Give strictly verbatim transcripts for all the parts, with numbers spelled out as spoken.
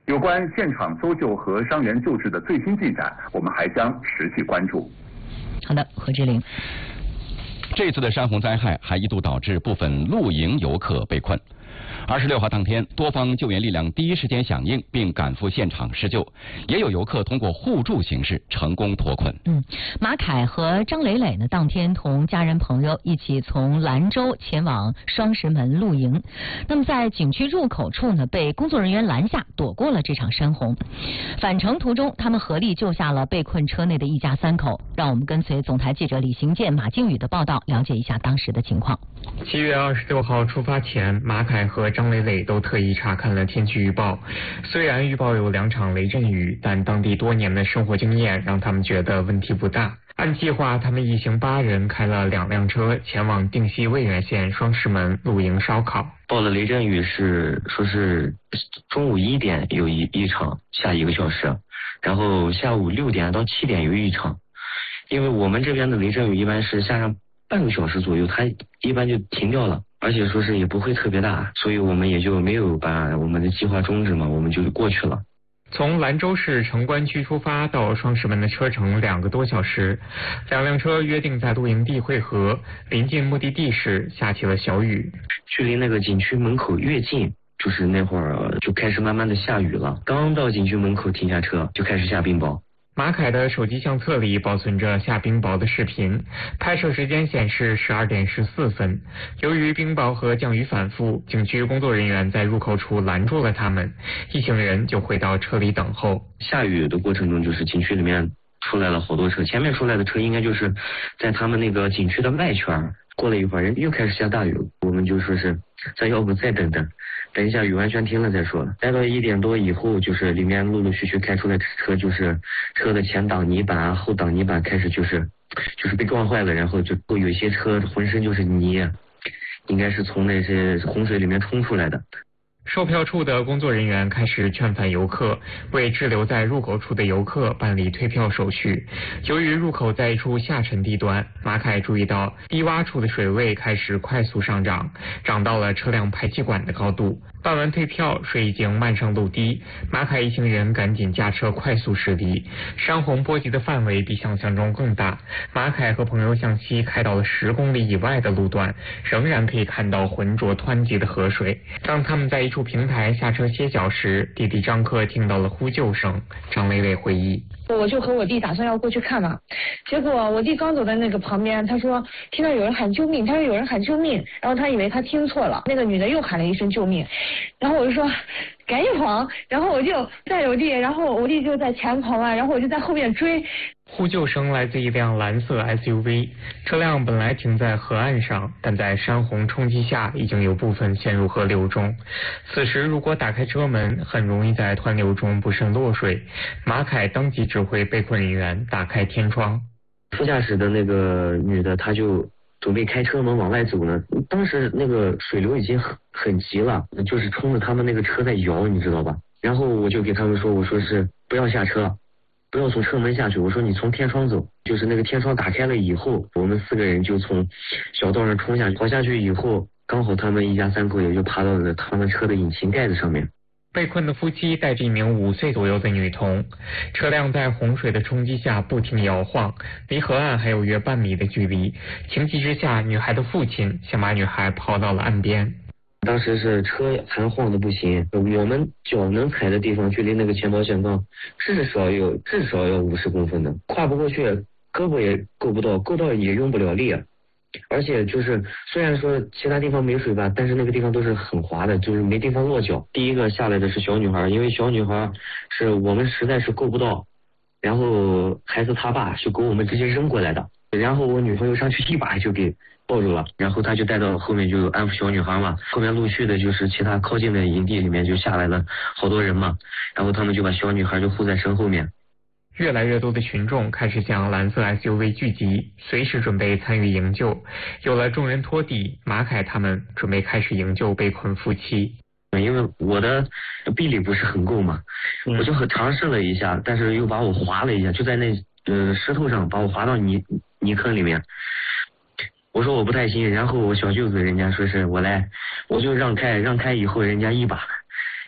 有关现场搜救和伤员救治的最新进展，我们还将持续关注。 好的，何志玲。 这次的山洪灾害还一度导致部分露营游客被困。二十六号当天，多方救援力量第一时间响应，并赶赴现场施救，也有游客通过互助形式成功脱困。 嗯，马凯和张磊磊呢，当天同家人朋友一起从兰州前往双石门露营。那么在景区入口处呢，被工作人员拦下，躲过了这场山洪。返程途中，他们合力救下了被困车内的一家三口。让我们跟随总台记者李行健、马靖宇的报道，了解一下当时的情况。 七月二十六号出发前，马凯和张磊磊都特意查看了天气预报。虽然预报有两场雷阵雨，但当地多年的生活经验让他们觉得问题不大。按计划，他们一行八人开了两辆车前往定西渭源县双石门露营烧烤。 报的雷阵雨是说是中午一点有一一场下一个小时，然后下午六点到七点有一场。因为我们这边的雷阵雨一般是下上半个小时左右，它一般就停掉了，而且说是也不会特别大，所以我们也就没有把我们的计划终止嘛，我们就过去了。 从兰州市城关区出发到双石门的车程两个多小时，两辆车约定在露营地汇合，临近目的地时下起了小雨。 距离那个景区门口越近，就是那会儿就开始慢慢的下雨了，刚到景区门口停下车就开始下冰雹。 马凯的手机相册里保存着下冰雹的视频，拍摄时间显示十二点十四分。由于冰雹和降雨反复，景区工作人员在入口处拦住了他们，一行人就回到车里等候。 下雨的过程中，就是景区里面出来了好多车，前面出来的车应该就是在他们那个景区的外圈。过了一会儿，人又开始下大雨了，我们就说是咱要不再等等，等一下雨完全停了再说。待到一点多以后，就是里面陆陆续续开出来的车，就是车的前挡泥板、后挡泥板开始就是就是被撞坏了，然后就有一些车浑身就是泥，应该是从那些洪水里面冲出来的。 售票处的工作人员开始劝返游客，为滞留在入口处的游客办理退票手续。由于入口在一处下沉地段，马凯注意到低洼处的水位开始快速上涨，涨到了车辆排气管的高度。办完退票，水已经漫上路堤，马凯一行人赶紧驾车快速驶离。山洪波及的范围比想象中更大，马凯和朋友向西开到了十公里以外的路段，仍然可以看到浑浊湍急的河水。当他们在一处平台下车歇脚时，弟弟张克听到了呼救声。张磊磊回忆， 我就和我弟打算要过去看嘛，结果我弟刚走在那个旁边，他说听到有人喊救命，他说有人喊救命，然后他以为他听错了，那个女的又喊了一声救命，然后我就说赶紧跑，然后我就带着我弟，然后我弟就在前跑啊，然后我就在后面追。 呼救声来自一辆蓝色 S U V， 车辆本来停在河岸上，但在山洪冲击下已经有部分陷入河流中。此时如果打开车门，很容易在湍流中不慎落水。马凯当即指挥被困人员打开天窗。 副驾驶的那个女的，她就准备开车门往外走呢，当时那个水流已经很很急了，就是冲着他们那个车在摇，你知道吧？然后我就给他们说，我说是不要下车，不要从车门下去，我说你从天窗走。就是那个天窗打开了以后，我们四个人就从小道上冲下去，跑下去以后，刚好他们一家三口也就爬到了他们车的引擎盖子上面。 被困的夫妻带着一名五岁左右的女童，车辆在洪水的冲击下不停摇晃，离河岸还有约半米的距离。情急之下，女孩的父亲想把女孩抛到了岸边。 当时是车还晃的不行，我们脚能踩的地方距离那个前保险杠至少有至少要五十公分的，跨不过去，胳膊也够不到，够到也用不了力。而且就是虽然说其他地方没水吧，但是那个地方都是很滑的，就是没地方落脚。第一个下来的是小女孩，因为小女孩是我们实在是够不到，然后孩子他爸就给我们直接扔过来的，然后我女朋友上去一把就给抱住了，然后他就带到后面就安抚小女孩嘛。后面陆续的就是其他靠近的营地里面就下来了好多人嘛，然后他们就把小女孩就护在身后面。 越来越多的群众开始向蓝色 S U V 聚集，随时准备参与营救。有了众人托底，马凯他们准备开始营救被困夫妻。 因为我的臂力不是很够嘛，嗯、我就很尝试了一下，但是又把我划了一下，就在那呃石头上把我划到泥泥坑里面。我说我不太行，然后我小舅子人家说是我来，我就让开，让开以后人家一把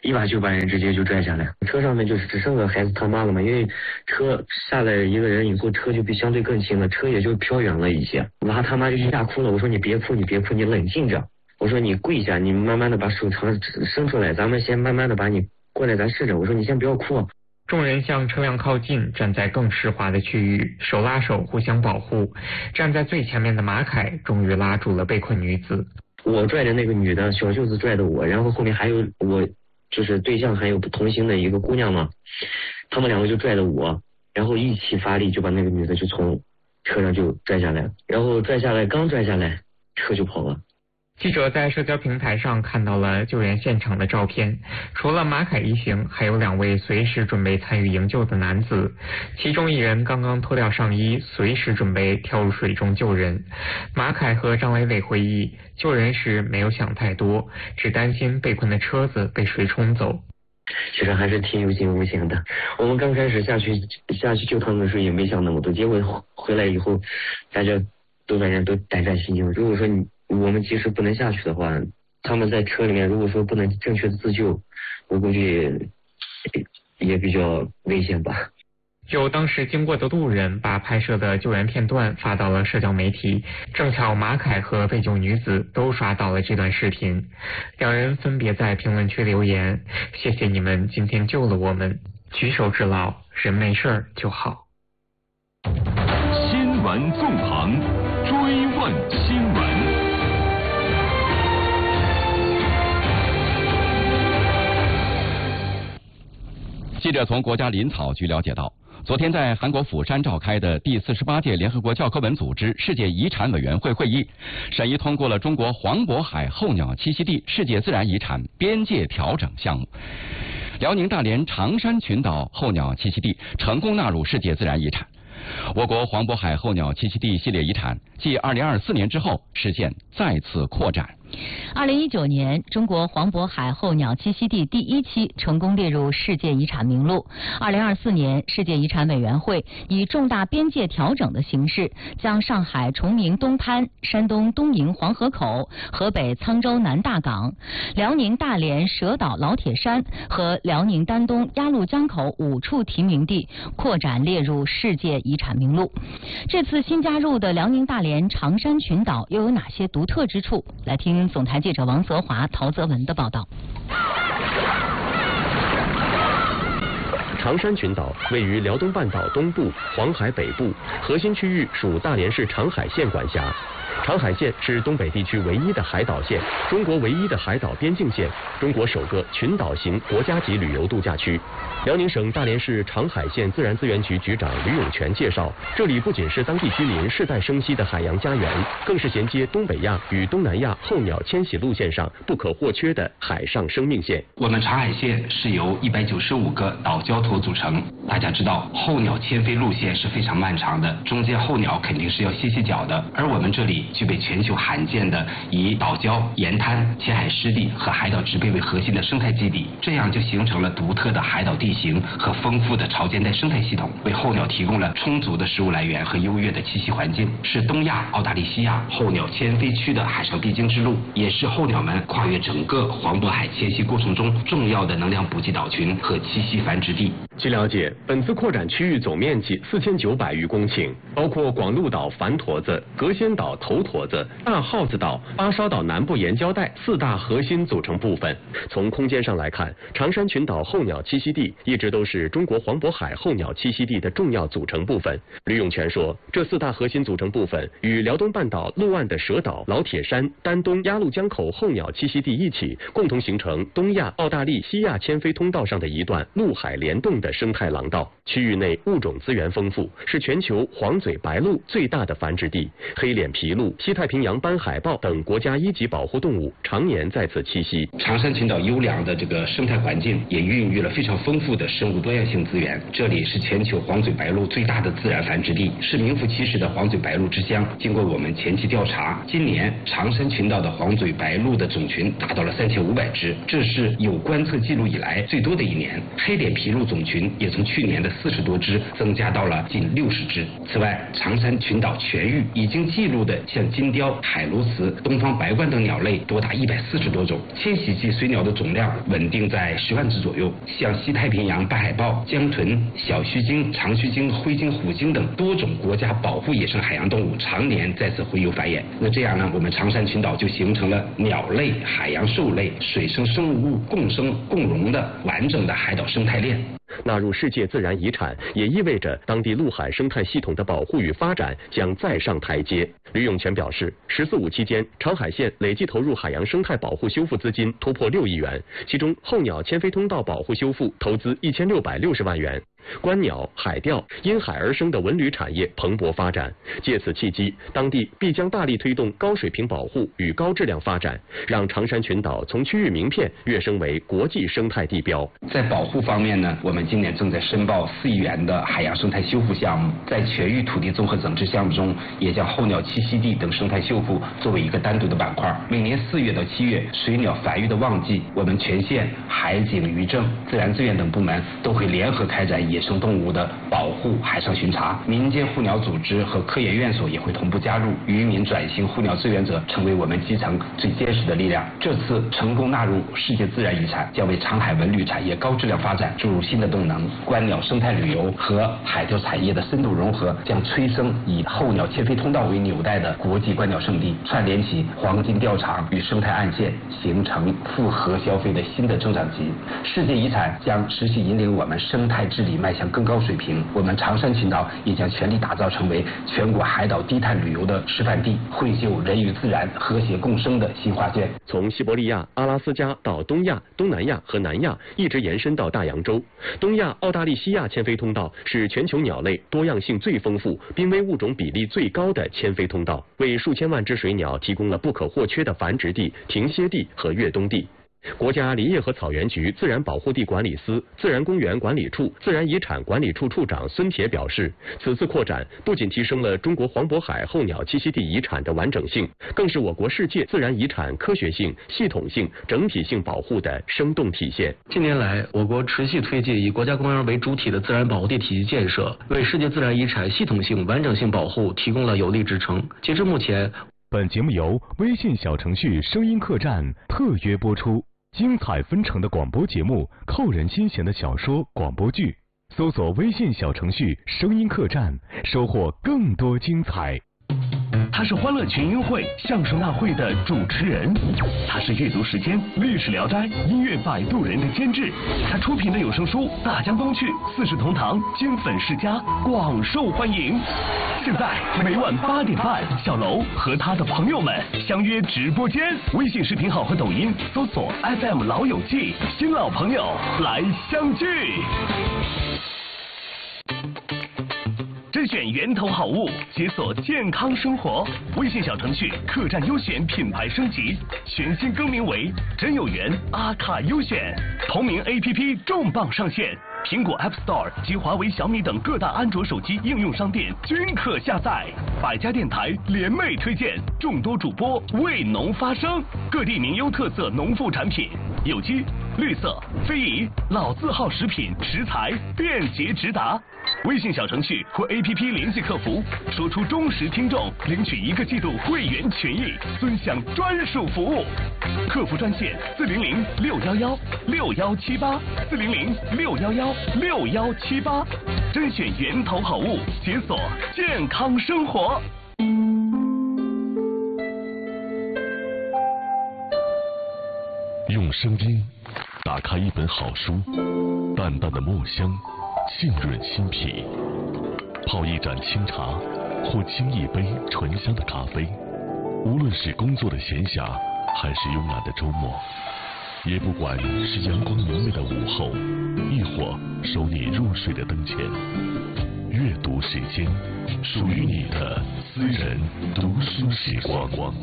一把就把人直接就拽下来。车上面就是只剩个孩子他妈了嘛，因为车下来一个人以后，车就比相对更轻了，车也就飘远了一些。然后他妈就吓哭了，我说你别哭，你别哭，你冷静着。我说你跪下，你慢慢的把手长伸出来，咱们先慢慢的把你过来，咱试着。我说你先不要哭。 众人向车辆靠近，站在更湿滑的区域，手拉手互相保护。站在最前面的马凯终于拉住了被困女子。 我拽的那个女的，小舅子拽的我，然后后面还有我就是对象还有同行的一个姑娘嘛，他们两个就拽的我，然后一起发力就把那个女的就从车上就拽下来，然后拽下来刚拽下来车就跑了。 记者在社交平台上看到了救援现场的照片，除了马凯一行，还有两位随时准备参与营救的男子，其中一人刚刚脱掉上衣，随时准备跳入水中救人。马凯和张磊磊回忆，救人时没有想太多，只担心被困的车子被水冲走。 其实还是挺有惊无险的。我们刚开始下去下去救他们的时候也没想那么多，结果回来以后，大家都反正都胆战心惊。如果说你我们即使不能下去的话，他们在车里面如果说不能正确的自救，我估计 也, 也比较危险吧。 有当时经过的路人把拍摄的救援片段发到了社交媒体，正巧马凯和被救女子都刷到了这段视频，两人分别在评论区留言：谢谢你们今天救了我们，举手之劳，人没事就好。 新闻纵横，追问新闻。 记者从国家林草局了解到，昨天在韩国釜山召开的第四十八届联合国教科文组织世界遗产委员会会议，审议通过了中国黄渤海候鸟栖息地世界自然遗产边界调整项目。辽宁大连长山群岛候鸟栖息地成功纳入世界自然遗产。我国黄渤海候鸟栖息地系列遗产继二零二四年之后实现再次扩展。 二零一九年，中国黄渤海候鸟栖息地第一期成功列入世界遗产名录。二零二四年，世界遗产委员会以重大边界调整的形式，将上海崇明东滩、山东东营黄河口、河北沧州南大港、辽宁大连蛇岛老铁山和辽宁丹东鸭绿江口五处提名地扩展列入世界遗产名录。这次新加入的辽宁大连长山群岛又有哪些独特之处？来听总台记者王泽华、陶泽文的报道。 长山群岛位于辽东半岛东部、黄海北部，核心区域属大连市长海县管辖。长海县是东北地区唯一的海岛县，中国唯一的海岛边境县，中国首个群岛型国家级旅游度假区。辽宁省大连市长海县自然资源局局长吕永全介绍，这里不仅是当地居民世代生息的海洋家园，更是衔接东北亚与东南亚候鸟迁徙路线上不可或缺的海上生命线。 我们长海县是由一百九十五个岛礁头组成。大家知道，候鸟迁飞路线是非常漫长的，中间候鸟肯定是要歇歇脚的，而我们这里具备全球罕见的以岛礁、沿滩、浅海湿地和海岛植被为核心的生态基地，这样就形成了独特的海岛地形和丰富的潮间带生态系统，为候鸟提供了充足的食物来源和优越的栖息环境，是东亚、澳大利西亚候鸟迁飞区的海上必经之路，也是候鸟们跨越整个黄渤海迁徙过程中重要的能量补给岛群和栖息繁殖地。 据了解，本次扩展区域总面积四千九百余公顷，包括广鹿岛繁驼子、格仙岛头驼子、大耗子岛、巴烧岛南部沿礁带四大核心组成部分。从空间上来看，长山群岛候鸟栖息地一直都是中国黄渤海候鸟栖息地的重要组成部分。吕永全说，这四大核心组成部分与辽东半岛陆岸的蛇岛、老铁山、丹东鸭绿江口候鸟栖息地一起，共同形成东亚、澳大利西亚迁飞通道上的一段陆海联动的生态廊道。区域内物种资源丰富，是全球黄嘴白鹭最大的繁殖地，黑脸琵鹭、西太平洋斑海豹等国家一级保护动物常年在此栖息。 长山群岛优良的这个生态环境也孕育了非常丰富的生物多样性资源，这里是全球黄嘴白鹭最大的自然繁殖地，是名副其实的黄嘴白鹭之乡。经过我们前期调查，今年长山群岛的黄嘴白鹭的总群达到了三千五百只，这是有观测记录以来最多的一年。黑脸琵鹭总群也从去年的四十多只增加到了近六十只。此外，长山群岛全域已经记录的像像金雕、海鸬鹚、东方白鹳等鸟类多达一百四十多种。迁徙季水鸟的总量稳定在十万只左右。像西太平洋白海豹、江豚、小须鲸、长须鲸、灰鲸、虎鲸等多种国家保护野生海洋动物常年在此洄游繁衍。那这样呢，我们长山群岛就形成了鸟类、海洋兽类、水生生物共生共荣的完整的海岛生态链。 纳入世界自然遗产，也意味着当地陆海生态系统的保护与发展将再上台阶。吕永全表示，十四五期间，长海县累计投入海洋生态保护修复资金突破六亿元，其中候鸟迁飞通道保护修复投资一千六百六十万元。观鸟、海钓因海而生的文旅产业蓬勃发展，借此契机，当地必将大力推动高水平保护与高质量发展，让长山群岛从区域名片跃升为国际生态地标。 在保护方面呢，我们今年正在申报四亿元的海洋生态修复项目，在全域土地综合整治项目中，也将候鸟栖息地等生态修复作为一个单独的板块。每年四月到七月，水鸟繁育的旺季，我们全县海警、渔政、自然资源等部门都会联合开展野生动物的保护海上巡查，民间护鸟组织和科研院所也会同步加入，渔民转型护鸟志愿者成为我们基层最坚实的力量。这次成功纳入世界自然遗产，将为长海文旅产业高质量发展注入新的动能。观鸟生态旅游和海钓产业的深度融合，将催生以候鸟迁飞通道为纽带的国际观鸟胜地，串联起黄金钓场与生态岸线，形成复合消费的新的增长极。世界遗产将持续引领我们生态治理迈向更高水平，我们长山群岛也将全力打造成为全国海岛低碳旅游的示范地，绘就人与自然和谐共生的新画卷。 从西伯利亚、阿拉斯加到东亚、东南亚和南亚，一直延伸到大洋洲。东亚澳大利西亚迁飞通道是全球鸟类多样性最丰富、濒危物种比例最高的迁飞通道，为数千万只水鸟提供了不可或缺的繁殖地、停歇地和越冬地。国家林业和草原局自然保护地管理司、自然公园管理处、自然遗产管理处处长孙铁表示，此次扩展不仅提升了中国黄渤海候鸟栖息地遗产的完整性，更是我国世界自然遗产科学性、系统性、整体性保护的生动体现。 近年来，我国持续推进以国家公园为主体的自然保护地体系建设，为世界自然遗产系统性、完整性保护提供了有力支撑。截至目前， 本节目由微信小程序声音客栈特约播出。精彩纷呈的广播节目，扣人心弦的小说、广播剧，搜索微信小程序声音客栈，收获更多精彩。 他是欢乐群英会、相声大会的主持人，他是阅读时间、历史聊斋、音乐摆渡人的监制，他出品的有声书《大江东去》《四世同堂》金粉世家广受欢迎。现在每晚八点半，小楼和他的朋友们相约直播间，微信视频号和抖音搜索 F M 老友记，新老朋友来相聚。甄选源头好物，解锁健康生活。微信小程序客栈优选品牌升级，全新更名为真有缘阿卡优选。同名 A P P 重磅上线，苹果 App Store 及华为、小米等各大安卓手机应用商店均可下载。百家电台联袂推荐，众多主播为农发声，各地名优特色农副产品，有机、绿色、非遗、老字号食品、食材便捷直达。微信小程序或 A P P 联系客服，说出忠实听众，领取一个季度会员权益，尊享专属服务。客服专线四零零六幺幺六幺七八四零零六幺幺六幺七八，甄选源头好物，解锁健康生活。 用声音打开一本好书，淡淡的墨香浸润心脾，泡一盏清茶或沏一杯醇香的咖啡，无论是工作的闲暇还是慵懒的周末，也不管是阳光明媚的午后，亦或守你入睡的灯前，阅读时间，属于你的私人读书时光。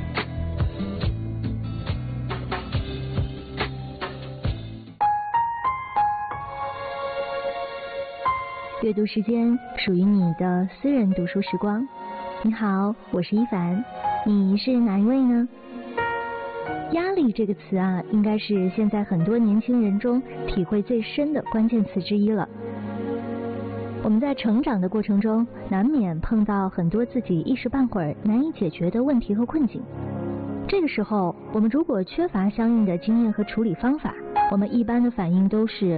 阅读时间属于你的私人读书时光。你好，我是一凡，你是哪一位呢？压力这个词啊，应该是现在很多年轻人中体会最深的关键词之一了。 我们在成长的过程中，难免碰到很多自己一时半会儿难以解决的问题和困境。这个时候，我们如果缺乏相应的经验和处理方法，我们一般的反应都是